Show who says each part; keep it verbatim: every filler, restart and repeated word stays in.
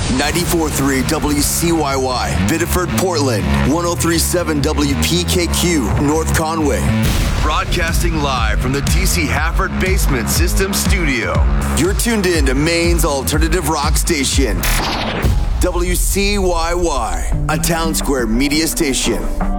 Speaker 1: ninety-four point three W C Y Y, Biddeford, Portland, one oh three point seven W P K Q, North Conway. Broadcasting live from the T C Hafford Basement System Studio. You're tuned in to Maine's alternative rock station, W C Y Y, a Town Square media station.